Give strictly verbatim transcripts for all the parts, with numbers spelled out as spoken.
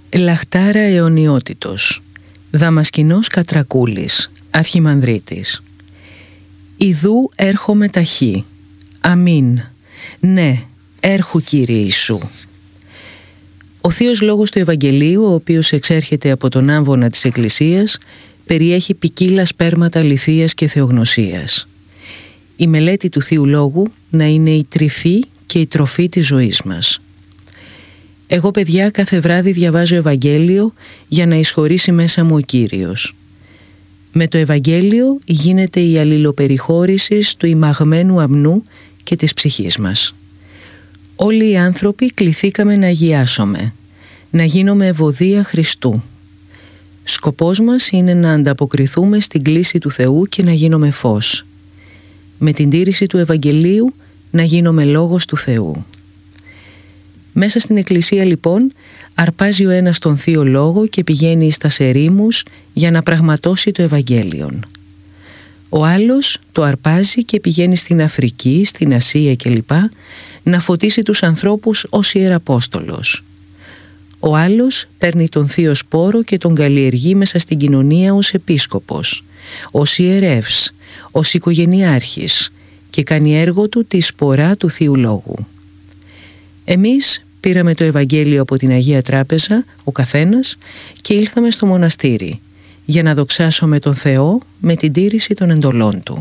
Λαχτάρα αιωνιότητος, Δαμασκηνός Κατρακούλης, Αρχιμανδρίτης. Ιδού έρχομαι ταχύ, αμήν, ναι, έρχου Κύριε Ιησού. Ο Θείος Λόγος του Ευαγγελίου, ο οποίος εξέρχεται από τον άμβονα της Εκκλησίας, περιέχει ποικίλα σπέρματα αληθείας και θεογνωσίας. Η μελέτη του Θείου Λόγου να είναι η τρυφή και η τροφή της ζωής μας. Εγώ, παιδιά, κάθε βράδυ διαβάζω Ευαγγέλιο για να εισχωρήσει μέσα μου ο Κύριος. Με το Ευαγγέλιο γίνεται η αλληλοπεριχώρηση του ημαγμένου αμνού και της ψυχής μας. Όλοι οι άνθρωποι κληθήκαμε να αγιάσουμε, να γίνουμε ευωδία Χριστού. Σκοπός μας είναι να ανταποκριθούμε στην κλήση του Θεού και να γίνουμε φως. Με την τήρηση του Ευαγγελίου να γίνουμε λόγος του Θεού. Μέσα στην Εκκλησία λοιπόν αρπάζει ο ένας τον Θείο Λόγο και πηγαίνει στα ερήμους για να πραγματώσει το Ευαγγέλιον. Ο άλλος το αρπάζει και πηγαίνει στην Αφρική, στην Ασία κλπ. Να φωτίσει τους ανθρώπους ως Ιεραπόστολος. Ο άλλος παίρνει τον Θείο Σπόρο και τον καλλιεργεί μέσα στην κοινωνία ως επίσκοπος, ως ιερεύς, ως οικογενειάρχης και κάνει έργο του τη σπορά του Θείου Λόγου. Εμείς πήραμε το Ευαγγέλιο από την Αγία Τράπεζα, ο καθένας, και ήλθαμε στο μοναστήρι για να δοξάσουμε τον Θεό με την τήρηση των εντολών Του.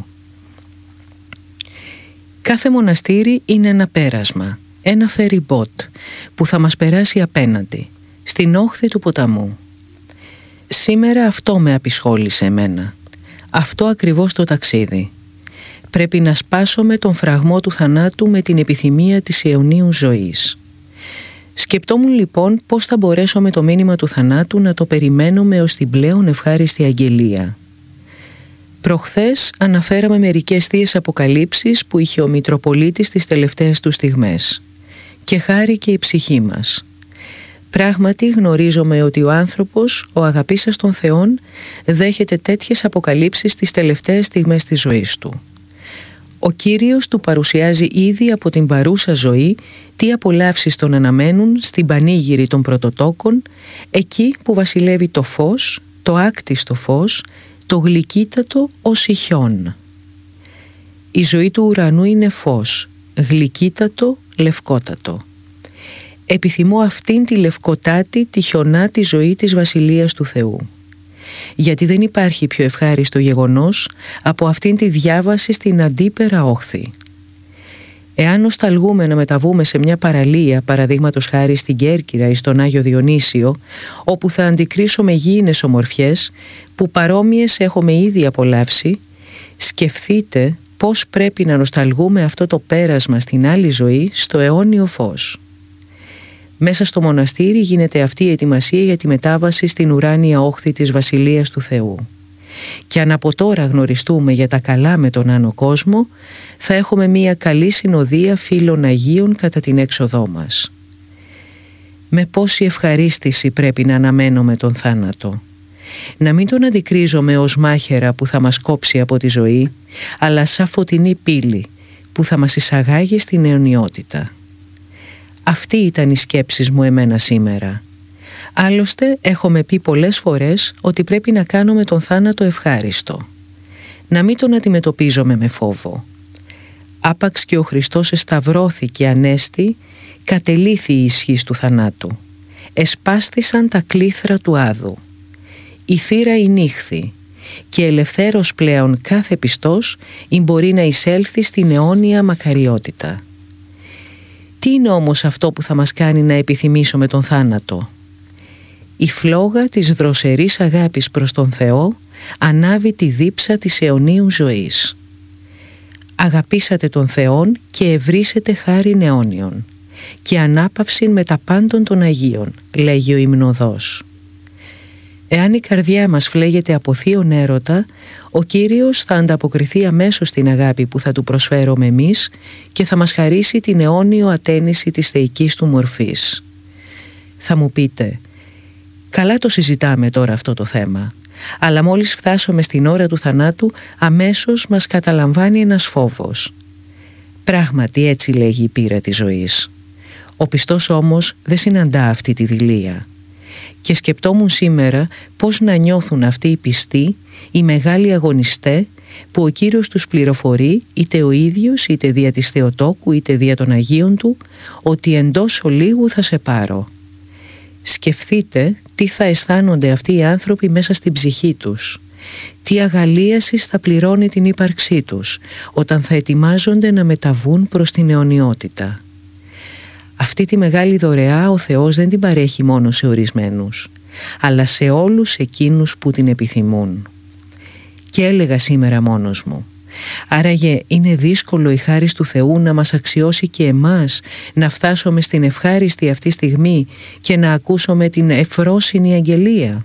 Κάθε μοναστήρι είναι ένα πέρασμα, ένα φεριμπότ που θα μας περάσει απέναντι, στην όχθη του ποταμού. Σήμερα αυτό με απεισχόλησε εμένα, αυτό ακριβώς το ταξίδι. Πρέπει να σπάσουμε τον φραγμό του θανάτου με την επιθυμία της αιωνίου ζωής. Σκεπτόμουν λοιπόν πώς θα μπορέσω με το μήνυμα του θανάτου να το περιμένουμε ως την πλέον ευχάριστη αγγελία. Προχθές αναφέραμε μερικές θείες αποκαλύψεις που είχε ο Μητροπολίτης τις τελευταίες του στιγμές. Και χάρηκε η ψυχή μας. Πράγματι γνωρίζομαι ότι ο άνθρωπος, ο αγαπήσας των Θεών, δέχεται τέτοιες αποκαλύψεις τις τελευταίες στιγμές της ζωής του. Ο Κύριος του παρουσιάζει ήδη από την παρούσα ζωή τι απολαύσεις τον αναμένουν στην πανήγυρη των πρωτοτόκων, εκεί που βασιλεύει το φως, το άκτιστο φως, το γλυκύτατο ως ηχιόν. Η ζωή του ουρανού είναι φως, γλυκύτατο, λευκότατο. Επιθυμώ αυτήν τη λευκοτάτη, τη χιονάτη ζωή της Βασιλείας του Θεού. Γιατί δεν υπάρχει πιο ευχάριστο γεγονός από αυτήν τη διάβαση στην αντίπερα όχθη. Εάν νοσταλγούμε να μεταβούμε σε μια παραλία, παραδείγματος χάρη στην Κέρκυρα ή στον Άγιο Διονύσιο, όπου θα αντικρίσουμε γήινες ομορφιές που παρόμοιες έχουμε ήδη απολαύσει, σκεφτείτε πώς πρέπει να νοσταλγούμε αυτό το πέρασμα στην άλλη ζωή, στο αιώνιο φως. Μέσα στο μοναστήρι γίνεται αυτή η ετοιμασία για τη μετάβαση στην ουράνια όχθη της Βασιλείας του Θεού. Και αν από τώρα γνωριστούμε για τα καλά με τον άνω κόσμο, θα έχουμε μια καλή συνοδεία φίλων Αγίων κατά την έξοδό μας. Με πόση ευχαρίστηση πρέπει να αναμένουμε τον θάνατο. Να μην τον αντικρίζουμε ως μάχαιρα που θα μας κόψει από τη ζωή, αλλά σαν φωτεινή πύλη που θα μας εισαγάγει στην αιωνιότητα. Αυτή ήταν η σκέψη μου εμένα σήμερα. Άλλωστε έχουμε πει πολλές φορές ότι πρέπει να κάνουμε τον θάνατο ευχάριστο. Να μην τον αντιμετωπίζουμε με φόβο. Άπαξ και ο Χριστός εσταυρώθηκε ανέστη, κατελήθη η ισχύς του θανάτου. Εσπάστησαν τα κλήθρα του άδου. Η θύρα ηνύχθη και ελευθέρως πλέον κάθε πιστός ή μπορεί να εισέλθει στην αιώνια μακαριότητα. Τι είναι όμως αυτό που θα μας κάνει να επιθυμήσουμε τον θάνατο? Η φλόγα της δροσερής αγάπης προς τον Θεό ανάβει τη δίψα της αιωνίου ζωής. Αγαπήσατε τον Θεόν και ευρύσετε χάριν αιώνιον και ανάπαυσιν με τα πάντων των Αγίων, λέγει ο υμνοδός. Εάν η καρδιά μας φλέγεται από θείον έρωτα, ο Κύριος θα ανταποκριθεί αμέσως στην αγάπη που θα του προσφέρουμε εμείς και θα μας χαρίσει την αιώνιο ατένιση της θεϊκής του μορφής. Θα μου πείτε, καλά το συζητάμε τώρα αυτό το θέμα, αλλά μόλις φτάσουμε στην ώρα του θανάτου αμέσως μας καταλαμβάνει ένας φόβος. Πράγματι έτσι λέγει η πείρα της ζωής. Ο πιστός όμως δεν συναντά αυτή τη δειλία. Και σκεπτόμουν σήμερα πώς να νιώθουν αυτοί οι πιστοί, οι μεγάλοι αγωνιστές, που ο Κύριος τους πληροφορεί, είτε ο ίδιος, είτε δια της Θεοτόκου, είτε δια των Αγίων του, ότι εντός ολίγου θα σε πάρω. Σκεφτείτε τι θα αισθάνονται αυτοί οι άνθρωποι μέσα στην ψυχή τους. Τι αγαλίασης θα πληρώνει την ύπαρξή τους όταν θα ετοιμάζονται να μεταβούν προς την αιωνιότητα. Αυτή τη μεγάλη δωρεά ο Θεός δεν την παρέχει μόνο σε ορισμένους, αλλά σε όλους εκείνους που την επιθυμούν. Και έλεγα σήμερα μόνος μου, άραγε είναι δύσκολο η χάρις του Θεού να μας αξιώσει και εμάς να φτάσουμε στην ευχάριστη αυτή στιγμή και να ακούσουμε την ευφρόσινη αγγελία.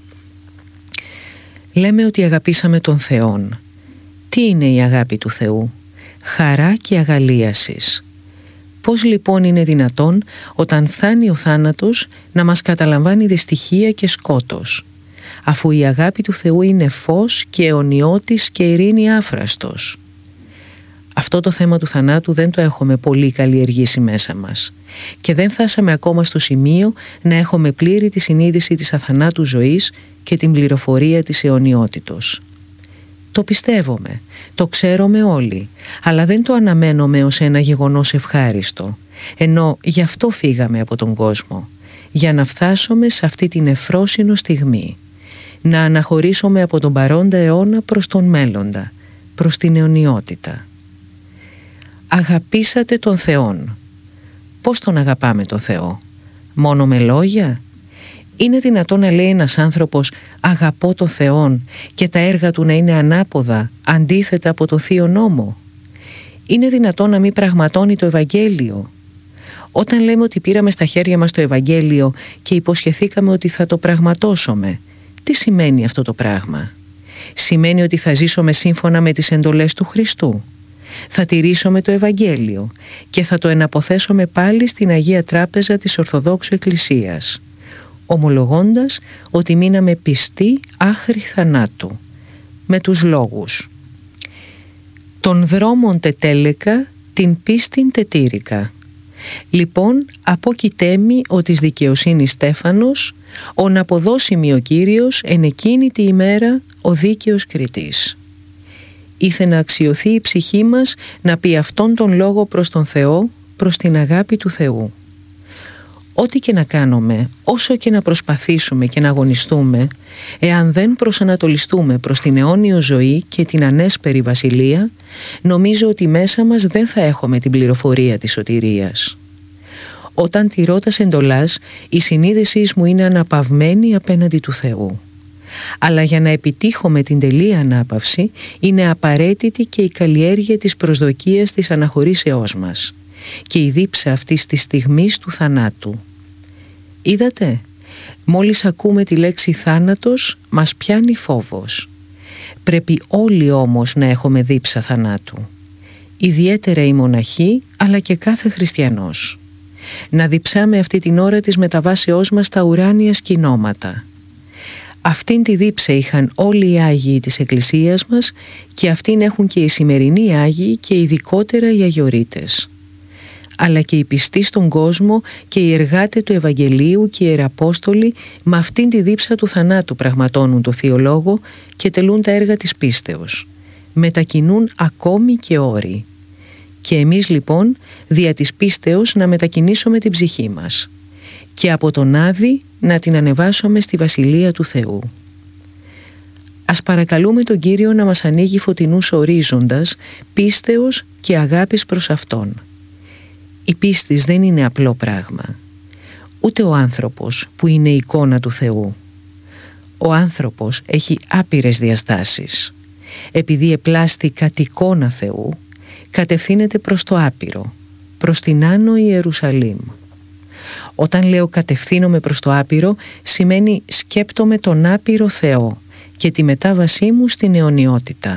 Λέμε ότι αγαπήσαμε τον Θεόν. Τι είναι η αγάπη του Θεού? Χαρά και αγαλίασης. Πώς λοιπόν είναι δυνατόν όταν φτάνει ο θάνατος να μας καταλαμβάνει δυστυχία και σκότος, αφού η αγάπη του Θεού είναι φως και αιωνιώτης και ειρήνη άφραστος? Αυτό το θέμα του θανάτου δεν το έχουμε πολύ καλλιεργήσει μέσα μας και δεν φτάσαμε ακόμα στο σημείο να έχουμε πλήρη τη συνείδηση της αθανάτου ζωής και την πληροφορία της αιωνιότητος. Το πιστεύουμε, το ξέρουμε όλοι, αλλά δεν το αναμένουμε ως ένα γεγονός ευχάριστο, ενώ γι' αυτό φύγαμε από τον κόσμο, για να φτάσουμε σε αυτή την ευφρόσινο στιγμή, να αναχωρήσουμε από τον παρόντα αιώνα προς τον μέλλοντα, προς την αιωνιότητα. Αγαπήσατε τον Θεόν. Πώς τον αγαπάμε τον Θεό? Μόνο με λόγια? Είναι δυνατόν να λέει ένας άνθρωπος «αγαπώ τον Θεόν» και τα έργα του να είναι ανάποδα, αντίθετα από το Θείο Νόμο? Είναι δυνατόν να μην πραγματώνει το Ευαγγέλιο? Όταν λέμε ότι πήραμε στα χέρια μας το Ευαγγέλιο και υποσχεθήκαμε ότι θα το πραγματώσουμε, τι σημαίνει αυτό το πράγμα? Σημαίνει ότι θα ζήσουμε σύμφωνα με τις εντολές του Χριστού. Θα τηρήσουμε το Ευαγγέλιο και θα το εναποθέσουμε πάλι στην Αγία Τράπεζα της Ορθοδόξου Εκκλησίας, ομολογώντας ότι μείναμε πιστοί άχρη θανάτου, με τους λόγους «Των δρόμων τετέλεκα, την πίστην τετήρικα». Λοιπόν, απόκειτέμι ο της δικαιοσύνης στέφανος, ο να αποδώσιμη ο Κύριος εν εκείνη τη ημέρα ο δίκαιος κριτής. Ήθε να αξιωθεί η ψυχή μας να πει αυτόν τον λόγο προς τον Θεό, προς την αγάπη του Θεού. Ό,τι και να κάνουμε, όσο και να προσπαθήσουμε και να αγωνιστούμε, εάν δεν προσανατολιστούμε προς την αιώνιο ζωή και την ανέσπερη βασιλεία, νομίζω ότι μέσα μας δεν θα έχουμε την πληροφορία της σωτηρίας. Όταν τηρώ τας εντολάς, η συνείδησή μου είναι αναπαυμένη απέναντι του Θεού. Αλλά για να επιτύχουμε την τελεία ανάπαυση, είναι απαραίτητη και η καλλιέργεια της προσδοκίας της αναχωρήσεώς μας και η δίψα αυτής της στιγμής του θανάτου. Είδατε, μόλις ακούμε τη λέξη θάνατος, μας πιάνει φόβος. Πρέπει όλοι όμως να έχουμε δίψα θανάτου. Ιδιαίτερα οι μοναχοί, αλλά και κάθε χριστιανός. Να διψάμε αυτή την ώρα της μεταβάσεώς μας στα ουράνια σκηνώματα. Αυτήν τη δίψα είχαν όλοι οι Άγιοι της Εκκλησίας μας και αυτήν έχουν και οι σημερινοί Άγιοι και ειδικότερα οι Αγιορείτες. Αλλά και οι πιστοί στον κόσμο και οι εργάτες του Ευαγγελίου και οι Ιεραπόστολοι με αυτήν τη δίψα του θανάτου πραγματώνουν το Θείο Λόγο και τελούν τα έργα της πίστεως. Μετακινούν ακόμη και όροι. Και εμείς λοιπόν δια της πίστεως να μετακινήσουμε την ψυχή μας και από τον Άδη να την ανεβάσουμε στη Βασιλεία του Θεού. Ας παρακαλούμε τον Κύριο να μας ανοίγει φωτεινούς ορίζοντας πίστεως και αγάπης προς Αυτόν. Η πίστη δεν είναι απλό πράγμα. Ούτε ο άνθρωπος που είναι η εικόνα του Θεού. Ο άνθρωπος έχει άπειρες διαστάσεις. Επειδή επλάστη κατ' εικόνα Θεού, κατευθύνεται προς το άπειρο, προς την Άνω Ιερουσαλήμ. Όταν λέω κατευθύνομαι προς το άπειρο, σημαίνει σκέπτομαι τον άπειρο Θεό και τη μετάβασή μου στην αιωνιότητα.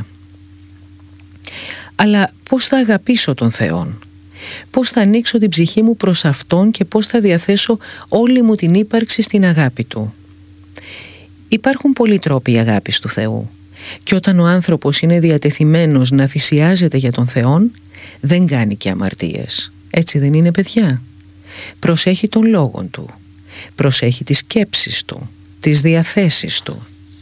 Αλλά πώς θα αγαπήσω τον Θεόν? Πώς θα ανοίξω την ψυχή μου προς Αυτόν και πώς θα διαθέσω όλη μου την ύπαρξη στην αγάπη Του? Υπάρχουν πολλοί τρόποι αγάπης του Θεού και όταν ο άνθρωπος είναι διατεθειμένος να θυσιάζεται για τον Θεόν, δεν κάνει και αμαρτίες. Έτσι δεν είναι, παιδιά? Προσέχει τον λόγον Του. προσέχει τις σκέψεις του, τις διαθέσεις του.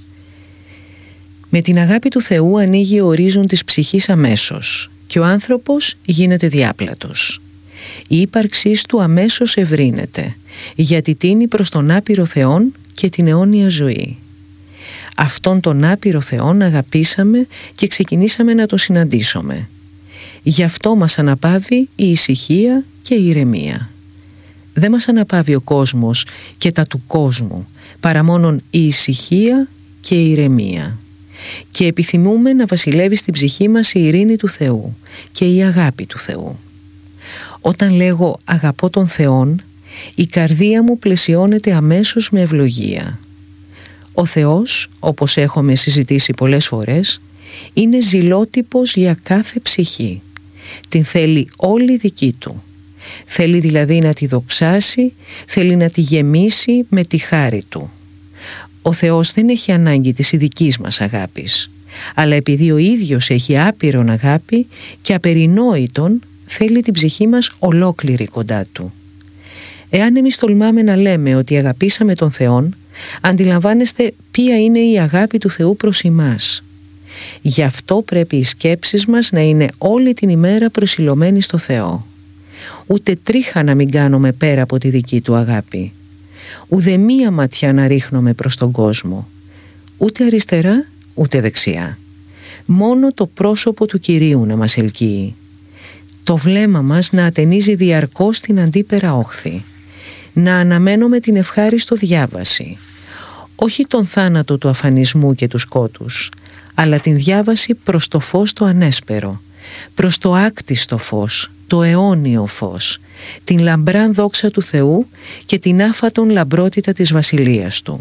Με την αγάπη του Θεού ανοίγει ο ορίζον της ψυχής αμέσως και ο άνθρωπος γίνεται διάπλατος. Η ύπαρξής του αμέσως ευρύνεται, γιατί τίνει προς τον άπειρο Θεόν και την αιώνια ζωή. Αυτόν τον άπειρο Θεόν αγαπήσαμε και ξεκινήσαμε να τον συναντήσουμε. Γι' αυτό μας αναπαύει η ησυχία και η ηρεμία. Δεν μας αναπαύει ο κόσμος και τα του κόσμου, παρά μόνον η ησυχία και η ηρεμία. Και επιθυμούμε να βασιλεύει στην ψυχή μας η ειρήνη του Θεού και η αγάπη του Θεού. Όταν λέγω αγαπώ τον Θεόν, η καρδία μου πλαισιώνεται αμέσως με ευλογία. Ο Θεός, όπως έχουμε συζητήσει πολλές φορές, είναι ζηλότυπος για κάθε ψυχή. Την θέλει όλη δική του. Θέλει δηλαδή να τη δοξάσει, θέλει να τη γεμίσει με τη χάρη του. Ο Θεός δεν έχει ανάγκη της ειδικής μας αγάπης, αλλά επειδή ο ίδιος έχει άπειρον αγάπη και απερινόητον, θέλει την ψυχή μας ολόκληρη κοντά του. Εάν εμείς τολμάμε να λέμε ότι αγαπήσαμε τον Θεόν, αντιλαμβάνεστε ποια είναι η αγάπη του Θεού προς εμάς. Γι' αυτό πρέπει οι σκέψεις μας να είναι όλη την ημέρα προσιλωμένοι στο Θεό. Ούτε τρίχα να μην κάνουμε πέρα από τη δική του αγάπη. Ουδε μία ματιά να ρίχνουμε προς τον κόσμο. Ούτε αριστερά, ούτε δεξιά. Μόνο το πρόσωπο του Κυρίου να μας ελκύει. Το βλέμμα μας να ατενίζει διαρκώς την αντίπερα όχθη. Να αναμένουμε την ευχάριστο διάβαση. Όχι τον θάνατο του αφανισμού και του σκότους, αλλά την διάβαση προς το φως το ανέσπερο, προς το άκτιστο φως, το αιώνιο φως, την λαμπράν δόξα του Θεού και την άφατον λαμπρότητα της βασιλείας του.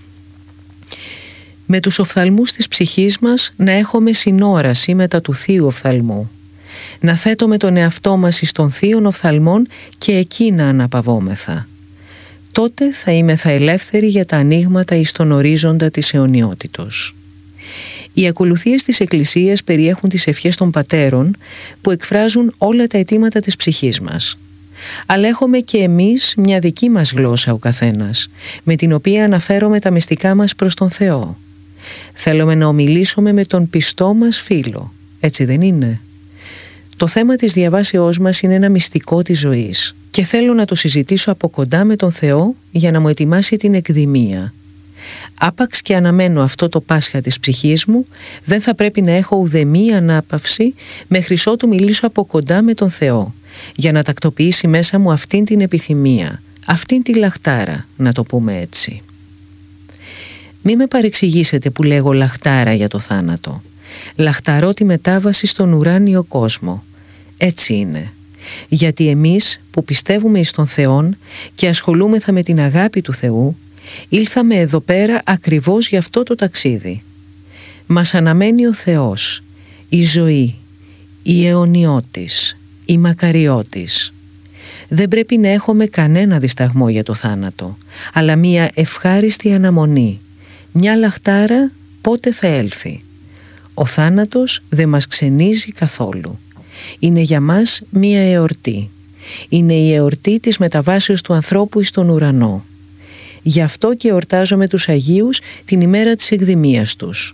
Με τους οφθαλμούς της ψυχής μας να έχουμε συνόραση μετά του θείου οφθαλμού. Να θέτουμε τον εαυτό μας εις των θείων οφθαλμών και εκεί να αναπαυόμεθα. Τότε θα είμεθα ελεύθεροι για τα ανοίγματα εις τον ορίζοντα της αιωνιότητος. Οι ακολουθίες της Εκκλησίας περιέχουν τις ευχές των πατέρων που εκφράζουν όλα τα αιτήματα της ψυχής μας. Αλλά έχουμε και εμείς μια δική μας γλώσσα ο καθένας, με την οποία αναφέρομαι τα μυστικά μας προς τον Θεό. Θέλουμε να ομιλήσουμε με τον πιστό μας φίλο, έτσι δεν είναι? Το θέμα της διαβάσεώς μας είναι ένα μυστικό της ζωής και θέλω να το συζητήσω από κοντά με τον Θεό για να μου ετοιμάσει την εκδημία. Άπαξ και αναμένω αυτό το Πάσχα της ψυχής μου, δεν θα πρέπει να έχω ουδεμία ανάπαυση μέχρι ότου μιλήσω από κοντά με τον Θεό, για να τακτοποιήσει μέσα μου αυτήν την επιθυμία, αυτήν τη λαχτάρα, να το πούμε έτσι. Μη με παρεξηγήσετε που λέγω λαχτάρα για το θάνατο. Λαχταρώ τη μετάβαση στον ουράνιο κόσμο. Έτσι είναι. Γιατί εμείς που πιστεύουμε εις τον Θεόν και ασχολούμεθα με την αγάπη του Θεού, ήλθαμε εδώ πέρα ακριβώς για αυτό το ταξίδι. Μας αναμένει ο Θεός, η ζωή, η αιωνιώτης, η μακαριώτης. Δεν πρέπει να έχουμε κανένα δισταγμό για το θάνατο, αλλά μία ευχάριστη αναμονή, μια λαχτάρα πότε θα έλθει. Ο θάνατος δεν μας ξενίζει καθόλου. Είναι για μας μία εορτή. Είναι η εορτή της μεταβάσεως του ανθρώπου εις τον ουρανό. Γι' αυτό και εορτάζομαι τους Αγίους την ημέρα της εκδημίας τους.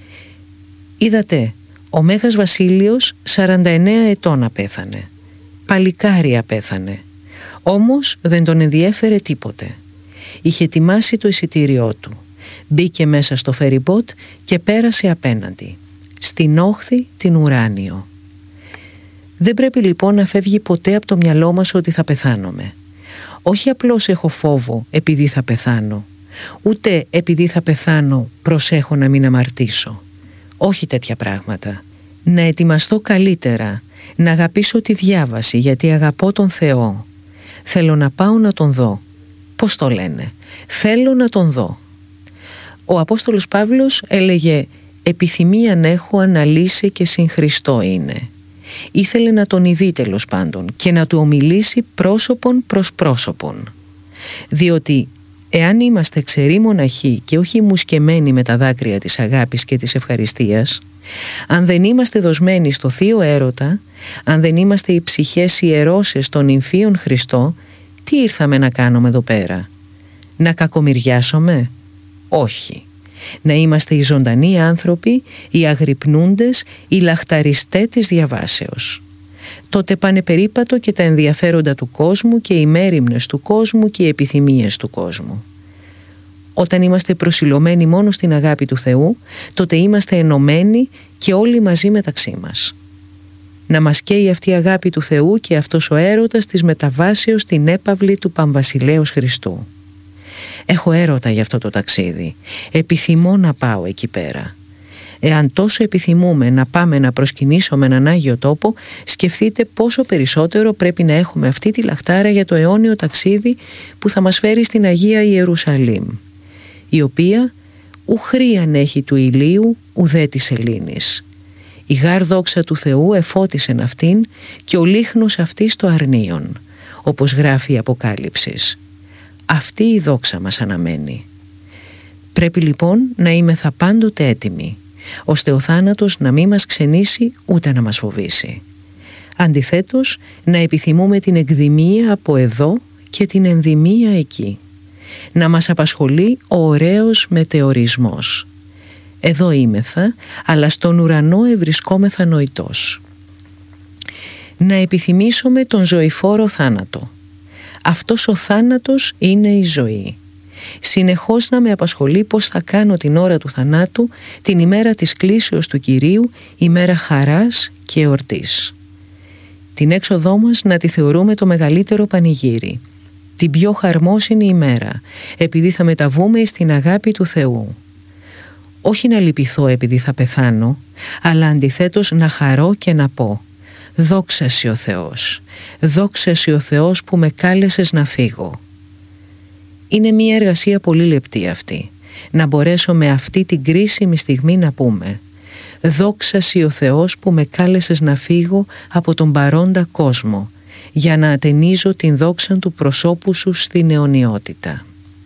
Είδατε, ο Μέγας Βασίλειος σαράντα εννέα ετών απέθανε. Παλικάρι απέθανε. Όμως δεν τον ενδιέφερε τίποτε. Είχε ετοιμάσει το εισιτήριό του. Μπήκε μέσα στο φεριμπότ και πέρασε απέναντι, στην όχθη την ουράνιο. Δεν πρέπει λοιπόν να φεύγει ποτέ από το μυαλό μας ότι θα πεθάνομαι. Όχι απλώς έχω φόβο επειδή θα πεθάνω, ούτε επειδή θα πεθάνω προσέχω να μην αμαρτήσω. Όχι τέτοια πράγματα. Να ετοιμαστώ καλύτερα, να αγαπήσω τη διάβαση γιατί αγαπώ τον Θεό. Θέλω να πάω να τον δω. Πώς το λένε? Θέλω να τον δω. Ο Απόστολος Παύλος έλεγε «Επιθυμίαν έχω αναλύσει και συν Χριστό είναι». Ήθελε να τον ειδεί τέλος πάντων και να του ομιλήσει πρόσωπον προς πρόσωπον. Διότι εάν είμαστε ξεροί μοναχοί και όχι μουσκεμένοι με τα δάκρυα της αγάπης και της ευχαριστίας, αν δεν είμαστε δοσμένοι στο θείο έρωτα, αν δεν είμαστε οι ψυχές ιερώσεις των νυμφίων Χριστό, τι ήρθαμε να κάνουμε εδώ πέρα? Να κακομοιριάσουμε? Όχι. Να είμαστε οι ζωντανοί άνθρωποι, οι αγρυπνούντες, οι λαχταριστές της διαβάσεως. Τότε πάνε περίπατο και τα ενδιαφέροντα του κόσμου και οι μέριμνες του κόσμου και οι επιθυμίες του κόσμου. Όταν είμαστε προσιλωμένοι μόνο στην αγάπη του Θεού, τότε είμαστε ενωμένοι και όλοι μαζί μεταξύ μας. Να μας καίει αυτή η αγάπη του Θεού και αυτός ο έρωτας της μεταβάσεως στην έπαυλη του Παμβασιλέως Χριστού. Έχω έρωτα για αυτό το ταξίδι. Επιθυμώ να πάω εκεί πέρα. Εάν τόσο επιθυμούμε να πάμε να προσκυνήσουμε έναν Άγιο τόπο, σκεφτείτε πόσο περισσότερο πρέπει να έχουμε αυτή τη λαχτάρα για το αιώνιο ταξίδι που θα μας φέρει στην Αγία Ιερουσαλήμ, η οποία ου χρίαν έχει του ηλίου ουδέ της σελήνης. Η γάρ δόξα του Θεού εφώτισεν αυτήν και ο λίχνος αυτής το αρνίον, όπως γράφει η Αποκάλυψης. Αυτή η δόξα μας αναμένει. Πρέπει λοιπόν να είμεθα πάντοτε έτοιμοι, ώστε ο θάνατος να μην μας ξενήσει ούτε να μας φοβήσει. Αντιθέτως, να επιθυμούμε την εκδημία από εδώ και την ενδημία εκεί. Να μας απασχολεί ο ωραίος μετεωρισμός. Εδώ είμεθα, αλλά στον ουρανό ευρισκόμεθα νοητός. Να επιθυμήσουμε τον ζωηφόρο θάνατο. Αυτός ο θάνατος είναι η ζωή. Συνεχώς να με απασχολεί πώς θα κάνω την ώρα του θανάτου, την ημέρα της κλήσεως του Κυρίου, ημέρα χαράς και εορτής. Την έξοδό μας να τη θεωρούμε το μεγαλύτερο πανηγύρι, την πιο χαρμόσυνη ημέρα, επειδή θα μεταβούμε στην αγάπη του Θεού. Όχι να λυπηθώ επειδή θα πεθάνω, αλλά αντιθέτως να χαρώ και να πω: δόξα σοι ο Θεός, δόξα σοι ο Θεός που με κάλεσες να φύγω. Είναι μια εργασία πολύ λεπτή αυτή, να μπορέσω με αυτή την κρίσιμη στιγμή να πούμε: δόξα σοι ο Θεός που με κάλεσες να φύγω από τον παρόντα κόσμο, για να ατενίζω την δόξα του προσώπου σου στην αιωνιότητα.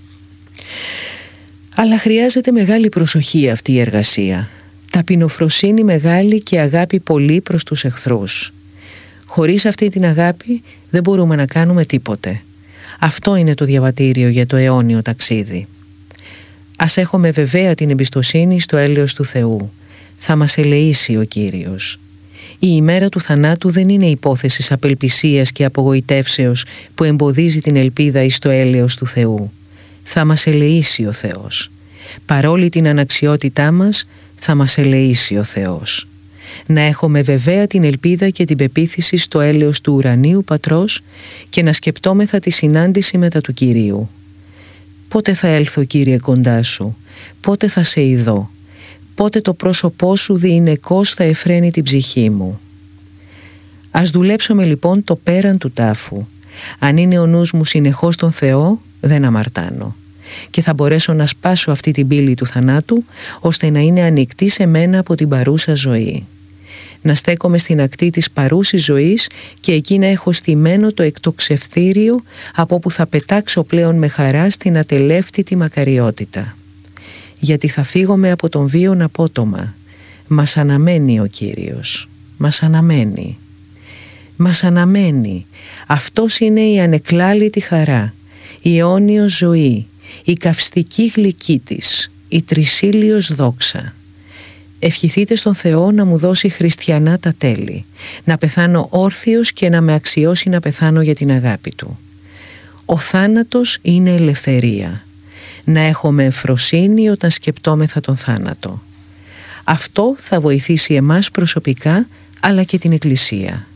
Αλλά χρειάζεται μεγάλη προσοχή αυτή η εργασία, ταπεινοφροσύνη μεγάλη και αγάπη πολύ προς τους εχθρούς. Χωρίς αυτή την αγάπη δεν μπορούμε να κάνουμε τίποτε. Αυτό είναι το διαβατήριο για το αιώνιο ταξίδι. Ας έχουμε βεβαία την εμπιστοσύνη στο έλεος του Θεού. Θα μας ελεήσει ο Κύριος. Η ημέρα του θανάτου δεν είναι υπόθεση απελπισίας και απογοητεύσεως που εμποδίζει την ελπίδα εις το έλεος του Θεού. Θα μας ελεήσει ο Θεός. Παρόλη την αναξιότητά μας, θα μας ελεήσει ο Θεός. Να έχουμε βεβαία την ελπίδα και την πεποίθηση στο έλεος του ουρανίου Πατρός και να σκεπτόμεθα τη συνάντηση μετά του Κυρίου. Πότε θα έλθω, Κύριε, κοντά σου? Πότε θα σε ειδώ? Πότε το πρόσωπό σου διηνεκώς θα εφραίνει την ψυχή μου? Ας δουλέψουμε λοιπόν το πέραν του τάφου. Αν είναι ο νους μου συνεχώς τον Θεό, δεν αμαρτάνω. Και θα μπορέσω να σπάσω αυτή την πύλη του θανάτου, ώστε να είναι ανοιχτή σε μένα από την παρούσα ζωή. Να στέκομαι στην ακτή της παρούσης ζωής και εκεί να έχω στημένο το εκτοξευθύριο από όπου θα πετάξω πλέον με χαρά στην ατελεύτητη μακαριότητα. Γιατί θα φύγομαι από τον βίον απότομα. Μας αναμένει ο Κύριος. Μας αναμένει. Μας αναμένει. Αυτός είναι η ανεκλάλητη χαρά, η αιώνιος ζωή, η καυστική γλυκή της, η τρισήλιος δόξα. Ευχηθείτε στον Θεό να μου δώσει χριστιανά τα τέλη, να πεθάνω όρθιος και να με αξιώσει να πεθάνω για την αγάπη Του. Ο θάνατος είναι ελευθερία. Να έχουμε ευφροσύνη όταν σκεπτόμεθα τον θάνατο. Αυτό θα βοηθήσει εμάς προσωπικά, αλλά και την Εκκλησία.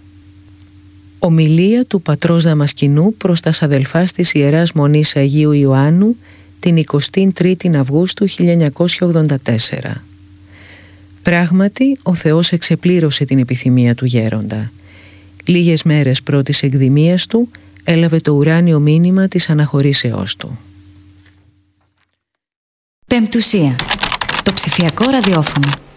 Ομιλία του πατρός Δαμασκηνού προς τας αδελφάς της Ιεράς Μονής Αγίου Ιωάννου την εικοστή τρίτη Αυγούστου χίλια εννιακόσια ογδόντα τέσσερα. Πράγματι, ο Θεός εξεπλήρωσε την επιθυμία του γέροντα. Λίγες μέρες πρώτης εκδημίας του έλαβε το ουράνιο μήνυμα της αναχωρήσεώς του. Πεμπτουσία. Το ψηφιακό ραδιόφωνο.